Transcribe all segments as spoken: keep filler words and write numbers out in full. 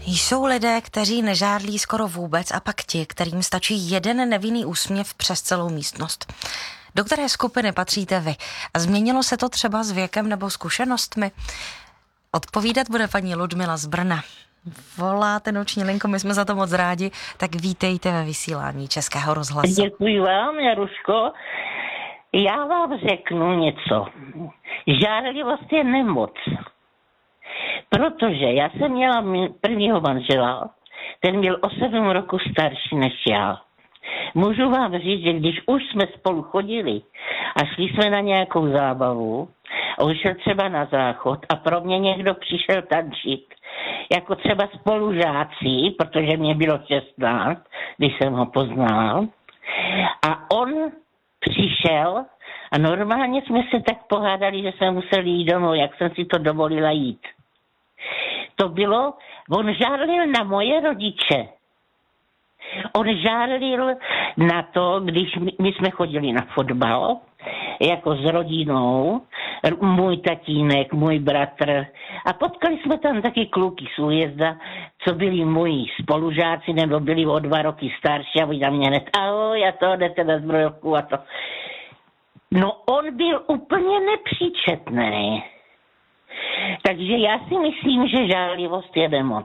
Jsou lidé, kteří nežádlí skoro vůbec a pak ti, kterým stačí jeden nevinný úsměv přes celou místnost. Do které skupiny patříte vy? A změnilo se to třeba s věkem nebo zkušenostmi? Odpovídat bude paní Ludmila z Brna. Voláte noční linku, my jsme za to moc rádi, tak vítejte ve vysílání Českého rozhlasu. Děkuji vám, Jaruško. Já vám řeknu něco. Žárlivost je nemoc. Protože já jsem měla prvního manžela, ten byl o sedm roku starší než já. Můžu vám říct, že když už jsme spolu chodili a šli jsme na nějakou zábavu, on šel třeba na záchod a pro mě někdo přišel tančit, jako třeba spolužáci, protože mě bylo šestnáct, když jsem ho poznal. A on přišel a normálně jsme se tak pohádali, že jsme museli jít domů, jak jsem si to dovolila jít. To bylo, on žárlil na moje rodiče. On žárlil na to, když my, my jsme chodili na fotbal, jako s rodinou, můj tatínek, můj bratr. A potkali jsme tam taky kluky z újezda, co byli moji spolužáci, nebo byli o dva roky starší a oni na mě hned, ahoj, a to jdete na zbrojovku a to. No on byl úplně nepříčetný. Takže já si myslím, že žárlivost je nemoc.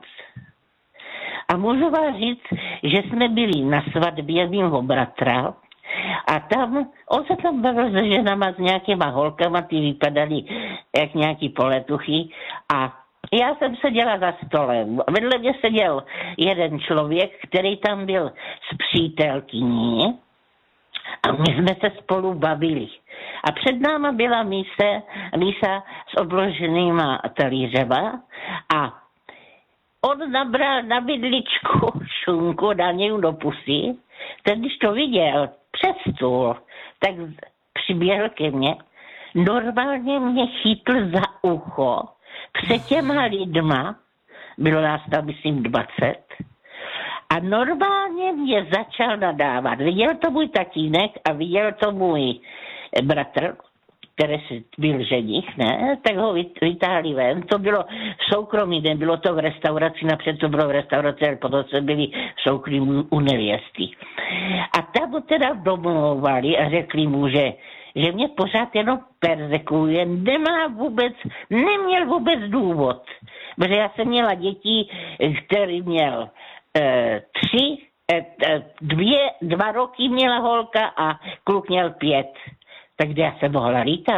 A můžu vám říct, že jsme byli na svatbě mýho bratra a tam, on se tam bavil se ženama, s nějakýma holkama, ty vypadaly jak nějaký poletuchy a já jsem seděla za stolem. Vedle mě seděl jeden člověk, který tam byl s přítelkyní a my jsme se spolu bavili. A před náma byla mise, misa s obloženýma talířema a on nabral na vidličku šunku, dal něj do pusy. Ten, když to viděl přes stůl, tak přiběhl ke mně. Normálně mě chytl za ucho před těma lidma, bylo nás tam, myslím, dvacet, a normálně mě začal nadávat. Viděl to můj tatínek a viděl to můj bratr, který byl ženich, ne, tak ho vytáhli ven. To bylo v soukromí, nebylo to v restauraci, napřed to bylo v restauraci, ale potom jsme byli v soukromí u nevěsty. A tam ho teda domlouvali a řekli mu, že, že mě pořád jenom perzekuje, nemá vůbec, neměl vůbec důvod. Protože já jsem měla děti, který měl eh, tři, eh, dvě, dva roky měla holka a kluk měl pět. Tak kde já se mohla lítat?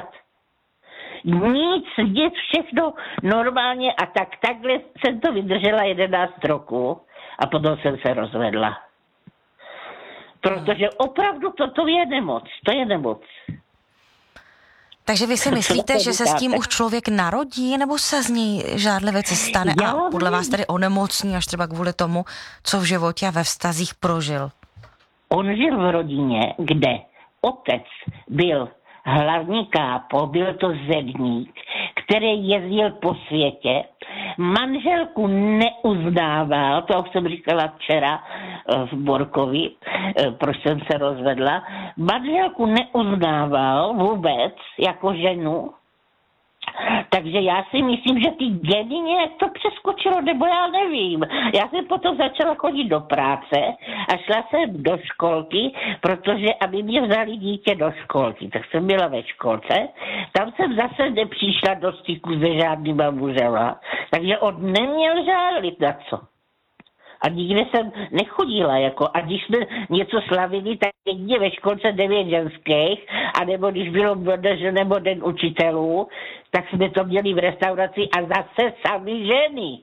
Nic, nic, všechno normálně a tak takhle jsem to vydržela jedenáct roku a potom jsem se rozvedla. Protože opravdu toto je nemoc, to je nemoc. Takže vy si myslíte, že se s tím už člověk narodí, nebo se z něj žárlivec stane Já a podle vás tedy onemocní až třeba kvůli tomu, co v životě a ve vztazích prožil? On žil v rodině, kde otec byl hlavní kápo, byl to zedník, který jezdil po světě. Manželku neuznával, to už jsem říkala včera v Borkovi, proč jsem se rozvedla. Manželku neuznával vůbec jako ženu. Takže já si myslím, že ty geny nějak to přeskočilo, nebo já nevím. Já jsem potom začala chodit do práce a šla jsem do školky, protože aby mě vzali dítě do školky, tak jsem byla ve školce. Tam jsem zase nepřišla do styku se žádnýma mužema, takže on neměl žádlit na co. A nikde jsem nechodila, jako, a když jsme něco slavili, tak někde ve školce devět ženských, anebo když bylo mladež nebo den učitelů, tak jsme to měli v restauraci a zase sami ženy.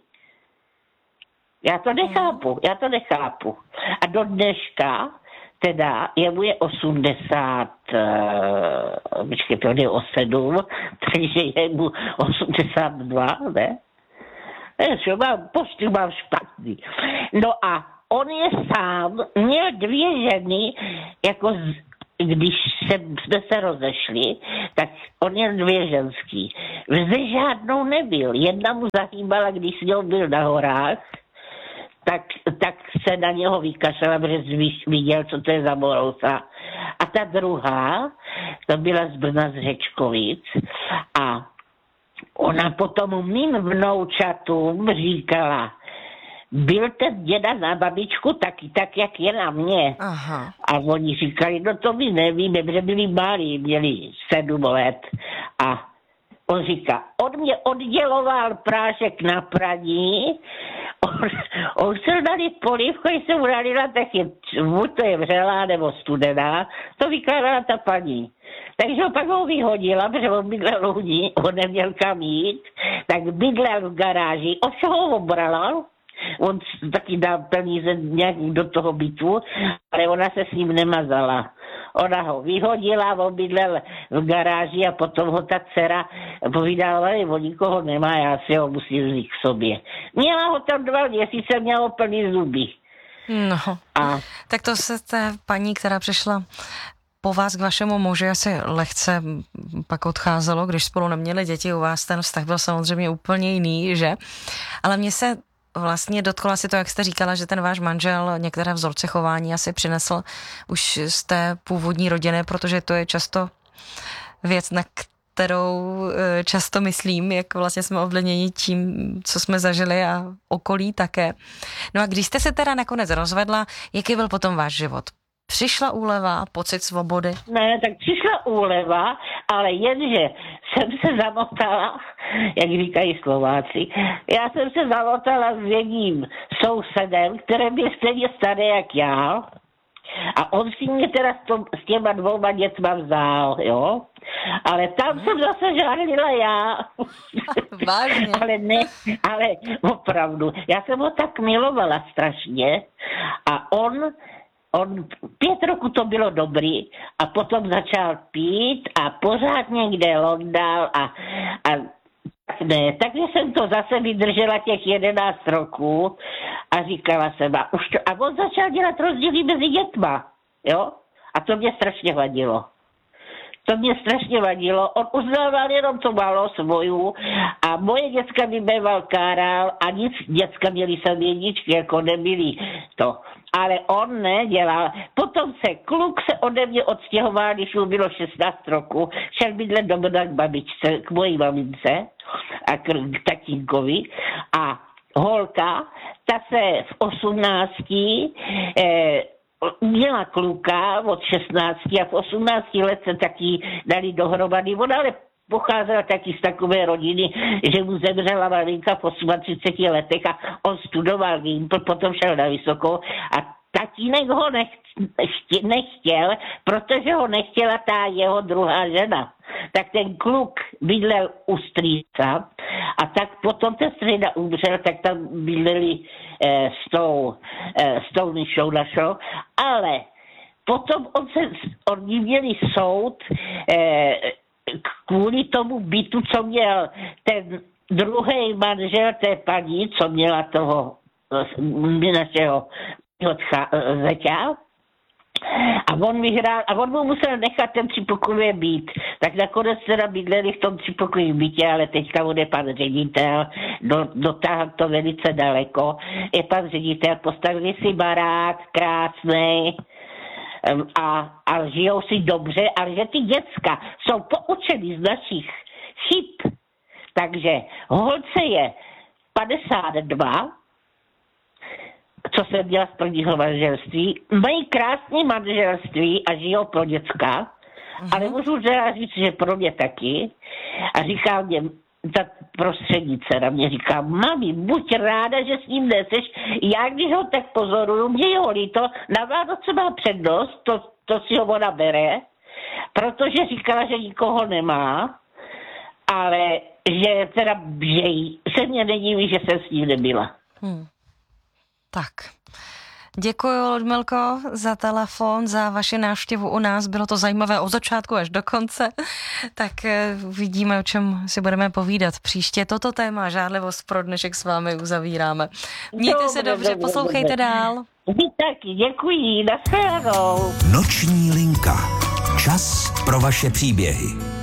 Já to nechápu, já to nechápu. A do dneška, teda, jemu je osmdesát, uh, počkej, to je o sedm, takže je mu osmdesát dva, ne? Že mám, poštu mám špatný. No a on je sám, měl dvě ženy, jako z, když se, jsme se rozešli, tak on měl dvě ženský. Zde žádnou nebyl. Jedna mu zahýbala, když s ním byl na horách, tak, tak se na něho vykašela, protože viděl, co to je za morousa. A ta druhá, to byla z Brna, z Řečkovic, a ona potom mým vnoučatům říkala, byl ten děda na babičku taky tak, jak je na mě. Aha. A oni říkali, no to my nevíme, protože byli malí, měli sedm let. A on říká, on mě odděloval prášek na praní, on, on se dali polívku, když se mu nalila, tak je, buď to je vřelá nebo studená, to vykládala ta paní. Takže ho pak ho vyhodila, protože on bydlel u ní, on neměl kam jít, tak bydlel v garáži, od čeho ho obrala, on taky dal peníze nějak do toho bytu, ale ona se s ním nemazala. Ona ho vyhodila, on bydlel v garáži a potom ho ta dcera povídala, že o nikoho nemá, já si ho musím vzít k sobě. Měla ho tam dva měsíce, měla plný zuby. No, a... tak to se té paní, která přišla po vás k vašemu muži, asi lehce pak odcházelo, když spolu neměli děti, u vás ten vztah byl samozřejmě úplně jiný, že? Ale mně se vlastně dotklo asi to, jak jste říkala, že ten váš manžel některé vzorce chování asi přinesl už z té původní rodiny, protože to je často věc, na kterou často myslím, jak vlastně jsme ovlivněni tím, co jsme zažili a okolí také. No a když jste se teda nakonec rozvedla, jaký byl potom váš život? Přišla úleva, pocit svobody? Ne, tak přišla úleva, ale jenže jsem se zamotala, jak říkají Slováci, já jsem se zamotala s jedním sousedem, který byl stejně starý jak já. A on si mě teda s, tom, s těma dvouma dětma vzal, jo. Ale tam jsem zase žádlila já. Vážně? ale ne, ale opravdu. Já jsem ho tak milovala strašně a on... On pět roku to bylo dobrý a potom začal pít a pořád někde londal a, a ne, takže jsem to zase vydržela těch jedenáct roků a říkala jsem, a, už to, a on začal dělat rozdíly mezi dětma, jo? A to mě strašně vadilo. To mě strašně vadilo. On uznával jenom to malo svoju a moje děcka mi býval káral a nic, děcka měli sem jedničky, jako nebyli to. Ale on nedělal. Potom se kluk se ode mě odstěhoval, když mu bylo šestnáct roku, šel bydlet do k babičce, k mojí mamince a k, k tatínkovi a holka, ta se v osmnácti eh, měla kluka od šestnácti a v osmnácti let se taky dali dohromady. Ona ale pocházela taky z takové rodiny, že mu zemřela maminka v třiceti osmi letech a on studoval Gimpl, potom šel na vysokou a tatínek ho nechtěl, protože ho nechtěla ta jeho druhá žena. Tak ten kluk bydlel u strýca a tak potom ten strýda umřel, tak tam bydleli eh, s tou, eh, s tou Nišou našou, ale potom on se, oni měli soud eh, kvůli tomu bytu, co měl ten druhý manžel té paní, co měla toho našeho zeťa. A on vyhrál, a on mu musel nechat ten třipokojový byt. Tak nakonec teda bydleli v tom třipokojovém bytě, ale teďka on je pan ředitel, do, dotáhl to velice daleko. Je pan ředitel, postavili si barák krásný, a, a žijou si dobře, ale že ty děcka jsou poučeny z našich chyb. Takže holce je padesát dva, co jsem měla z prvního manželství, mají krásné manželství a žijou pro děcka, uh-huh. Ale můžu říct, že pro mě taky. A říká mě, ta prostřední dcera mě říká, mami, buď ráda, že s ním neseš. Já, když ho tak pozoruju, mě je ho líto, na Vánoce má přednost, to, to si ho ona bere, protože říkala, že nikoho nemá, ale že teda, že se mě nedíví, že jsem s ním nebyla. Hmm. Tak. Děkuji, Ludmilko, za telefon, za vaši návštěvu u nás. Bylo to zajímavé od začátku až do konce. Tak vidíme, o čem si budeme povídat příště. Toto téma žádlivost pro dnešek s vámi uzavíráme. Mějte dobře, se dobře, dobře poslouchejte dobře. Dál. Vy taky, děkuji, nashledanou. Noční linka. Čas pro vaše příběhy.